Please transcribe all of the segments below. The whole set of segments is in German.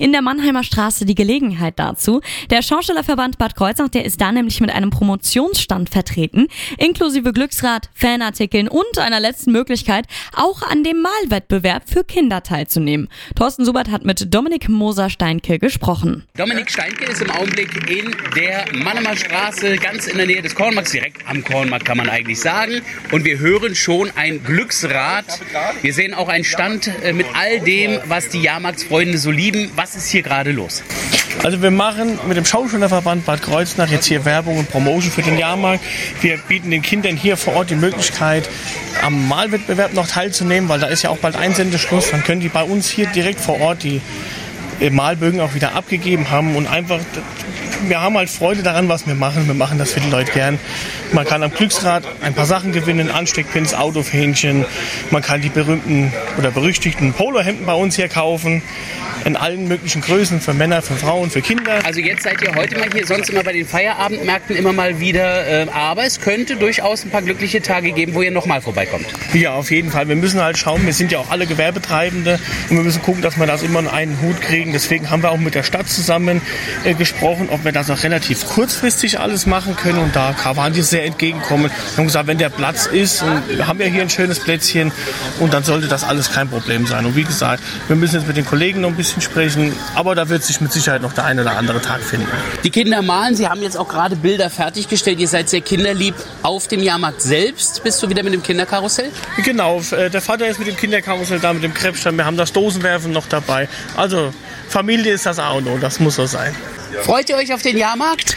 in der Mannheimer Straße die Gelegenheit dazu. Der Schaustellerverband Bad Kreuznach, der ist da nämlich mit einem Promotionsstand vertreten, inklusive Glücksrad, Fanartikeln und einer letzten Möglichkeit, auch an dem Malwettbewerb für Kinder teilzunehmen. Thorsten Subert hat mit Dominik Moser-Steinke gesprochen. Dominik Steinke ist im Augenblick in der Mannheimer Straße, ganz in der Nähe des Kornmarkts, direkt am Kornmarkt kann man eigentlich sagen. Und wir hören schon ein Glücksrad. Wir sehen auch einen Stand mit all dem, was die Jahrmarktsfreunde so lieben. Was ist hier gerade los? Also wir machen mit dem Schaustellerverband Bad Kreuznach jetzt hier Werbung und Promotion für den Jahrmarkt. Wir bieten den Kindern hier vor Ort die Möglichkeit, am Malwettbewerb noch teilzunehmen, weil da ist ja auch bald Einsendeschluss. Dann können die bei uns hier direkt vor Ort die Malbögen auch wieder abgegeben haben und einfach, wir haben halt Freude daran, was wir machen. Wir machen das für die Leute gern. Man kann am Glücksrad ein paar Sachen gewinnen, Ansteckpins, Autofähnchen. Man kann die berühmten oder berüchtigten Polohemden bei uns hier kaufen. In allen möglichen Größen, für Männer, für Frauen, für Kinder. Also jetzt seid ihr heute mal hier, sonst immer bei den Feierabendmärkten immer mal wieder. Aber es könnte durchaus ein paar glückliche Tage geben, wo ihr nochmal vorbeikommt. Ja, auf jeden Fall. Wir müssen halt schauen, wir sind ja auch alle Gewerbetreibende und wir müssen gucken, dass wir das immer in einen Hut kriegen. Deswegen haben wir auch mit der Stadt zusammen gesprochen, ob wir das auch relativ kurzfristig alles machen können. Und da waren die sehr entgegenkommen. Wir haben gesagt, wenn der Platz ist, und wir haben ja hier ein schönes Plätzchen, und dann sollte das alles kein Problem sein. Und wie gesagt, wir müssen jetzt mit den Kollegen noch ein bisschen sprechen, aber da wird sich mit Sicherheit noch der ein oder andere Tag finden. Die Kinder malen, Sie haben jetzt auch gerade Bilder fertiggestellt. Ihr seid sehr kinderlieb auf dem Jahrmarkt selbst. Bist du wieder mit dem Kinderkarussell? Genau, der Vater ist mit dem Kinderkarussell da, mit dem Krebsstand. Wir haben das Dosenwerfen noch dabei. Also Familie ist das A und O, das muss so sein. Freut ihr euch auf den Jahrmarkt?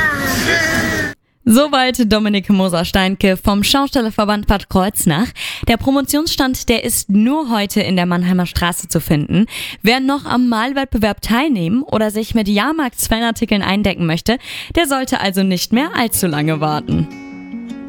Ja! Soweit Dominik Moser-Steinke vom Schaustellerverband Bad Kreuznach. Der Promotionsstand, der ist nur heute in der Mannheimer Straße zu finden. Wer noch am Malwettbewerb teilnehmen oder sich mit Jahrmarkts-Fanartikeln eindecken möchte, der sollte also nicht mehr allzu lange warten.